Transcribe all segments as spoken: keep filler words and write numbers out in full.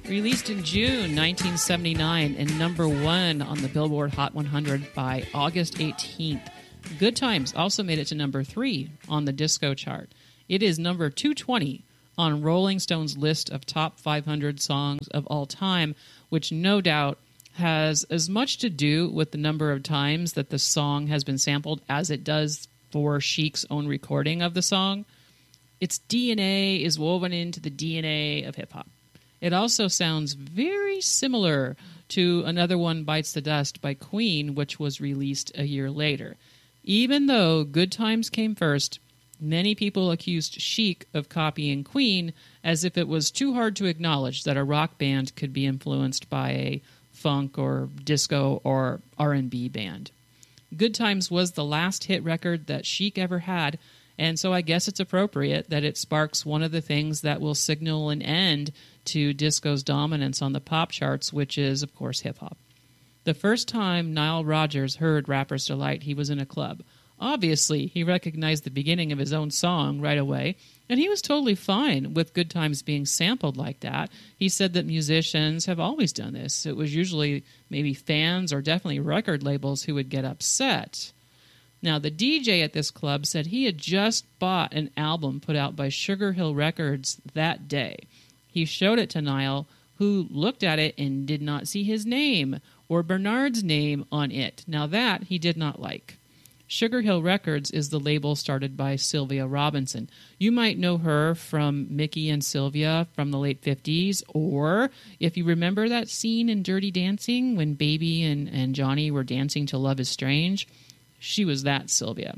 Released in June nineteen seventy-nine and number one on the Billboard Hot one hundred by August eighteenth, Good Times also made it to number three on the disco chart. It is number two twenty on Rolling Stone's list of top five hundred songs of all time, which no doubt has as much to do with the number of times that the song has been sampled as it does for Chic's own recording of the song. Its D N A is woven into the D N A of hip-hop. It also sounds very similar to Another One Bites the Dust by Queen, which was released a year later. Even though Good Times came first, many people accused Chic of copying Queen as if it was too hard to acknowledge that a rock band could be influenced by a funk or disco or R and B band. Good Times was the last hit record that Chic ever had, and so I guess it's appropriate that it sparks one of the things that will signal an end to disco's dominance on the pop charts, which is, of course, hip-hop. The first time Nile Rodgers heard Rapper's Delight, he was in a club. Obviously, he recognized the beginning of his own song right away, and he was totally fine with Good Times being sampled like that. He said that musicians have always done this. It was usually maybe fans or definitely record labels who would get upset. Now, the D J at this club said he had just bought an album put out by Sugar Hill Records that day. He showed it to Nile, who looked at it and did not see his name or Bernard's name on it. Now, that he did not like. Sugar Hill Records is the label started by Sylvia Robinson. You might know her from Mickey and Sylvia from the late fifties, or if you remember that scene in Dirty Dancing when Baby and, and Johnny were dancing to Love is Strange, she was that Sylvia.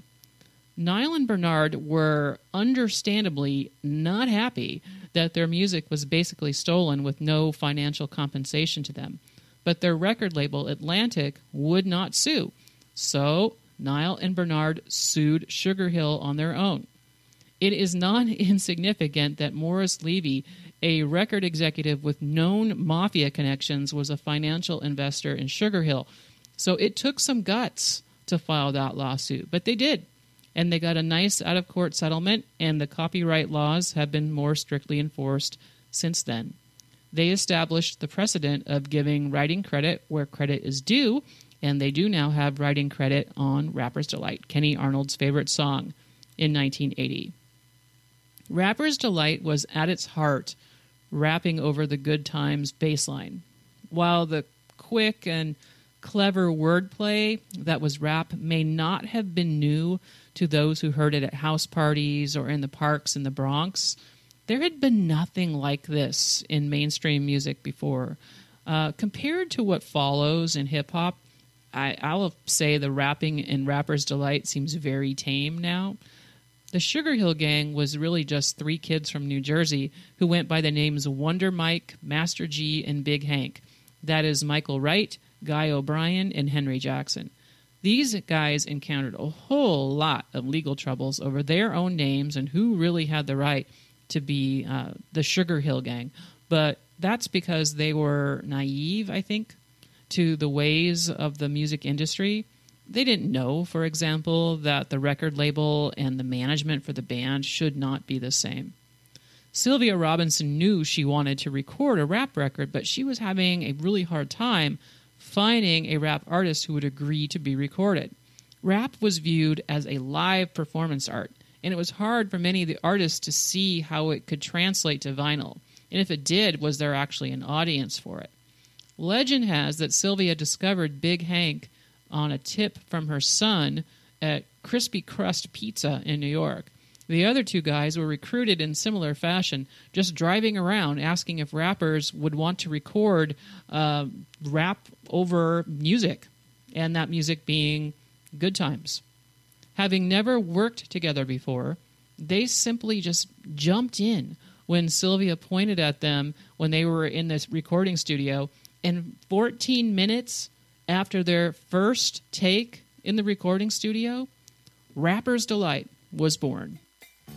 Nile and Bernard were understandably not happy that their music was basically stolen with no financial compensation to them. But their record label, Atlantic, would not sue. So Nile and Bernard sued Sugar Hill on their own. It is not insignificant that Morris Levy, a record executive with known mafia connections, was a financial investor in Sugar Hill. So it took some guts to file that lawsuit, but they did. And they got a nice out-of-court settlement, and the copyright laws have been more strictly enforced since then. They established the precedent of giving writing credit where credit is due, and they do now have writing credit on Rapper's Delight, Kenny Arnold's favorite song, in nineteen eighty. Rapper's Delight was at its heart rapping over the Good Times bass line. While the quick and clever wordplay that was rap may not have been new to those who heard it at house parties or in the parks in the Bronx, there had been nothing like this in mainstream music before. Uh, compared to what follows in hip-hop, I, I'll say the rapping in Rapper's Delight seems very tame now. The Sugar Hill Gang was really just three kids from New Jersey who went by the names Wonder Mike, Master G, and Big Hank. That is Michael Wright, Guy O'Brien, and Henry Jackson. These guys encountered a whole lot of legal troubles over their own names and who really had the right to be uh, the Sugar Hill Gang. But that's because they were naive, I think, to the ways of the music industry. They didn't know, for example, that the record label and the management for the band should not be the same. Sylvia Robinson knew she wanted to record a rap record, but she was having a really hard time finding a rap artist who would agree to be recorded. Rap was viewed as a live performance art, and it was hard for many of the artists to see how it could translate to vinyl. And if it did, was there actually an audience for it? Legend has that Sylvia discovered Big Hank on a tip from her son at Crispy Crust Pizza in New York. The other two guys were recruited in similar fashion, just driving around asking if rappers would want to record uh, rap over music, and that music being Good Times. Having never worked together before, they simply just jumped in when Sylvia pointed at them when they were in this recording studio, and fourteen minutes after their first take in the recording studio, Rapper's Delight was born.